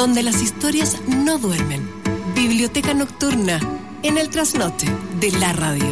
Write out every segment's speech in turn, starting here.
donde las historias no duermen. Biblioteca Nocturna, en el trasnoche de la radio.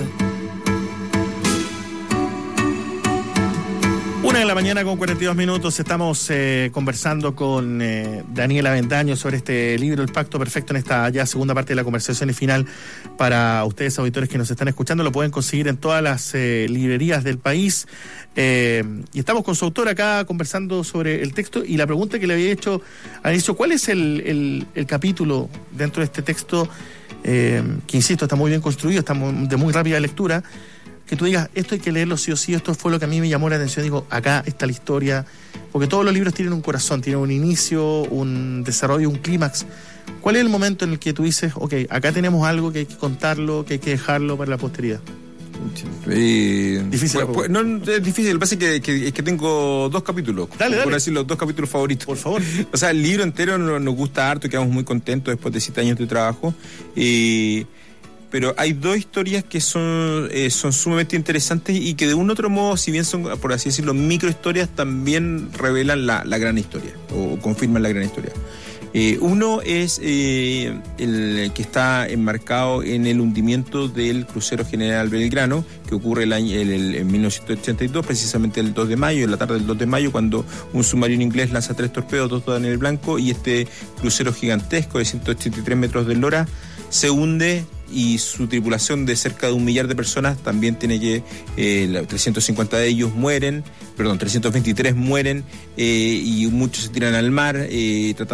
1:42 a.m. Estamos conversando con Daniela Avendaño sobre este libro, El Pacto Perfecto, en esta ya segunda parte de la conversación y final. Para ustedes, auditores que nos están escuchando, lo pueden conseguir en todas las librerías del país. Y estamos con su autor acá conversando sobre el texto, y la pregunta que le había hecho al inicio: ¿cuál es el capítulo dentro de este texto que, insisto, está muy bien construido, está de muy rápida lectura, que tú digas, esto hay que leerlo sí o sí, esto fue lo que a mí me llamó la atención? Digo, acá está la historia, porque todos los libros tienen un corazón, tienen un inicio, un desarrollo, un clímax. ¿Cuál es el momento en el que tú dices, ok, acá tenemos algo que hay que contarlo, que hay que dejarlo para la posteridad? Difícil. No, es difícil. Lo que pasa es que tengo 2 capítulos. Dale. Por decir, los 2 capítulos favoritos. Por favor. O sea, el libro entero nos gusta harto, quedamos muy contentos después de 7 años de trabajo. Pero hay 2 historias que son sumamente interesantes y que de un otro modo, si bien son, por así decirlo, microhistorias, también revelan la gran historia o confirman la gran historia. Uno es el que está enmarcado en el hundimiento del crucero General Belgrano, que ocurre en 1982, precisamente el 2 de mayo, en la tarde del 2 de mayo, cuando un submarino inglés lanza 3 torpedos, 2 dan en el blanco, y este crucero gigantesco de 183 metros de eslora se hunde, y su tripulación de cerca de 1 millar de personas también tiene que 350 de ellos mueren, 323 mueren, y muchos se tiran al mar tratando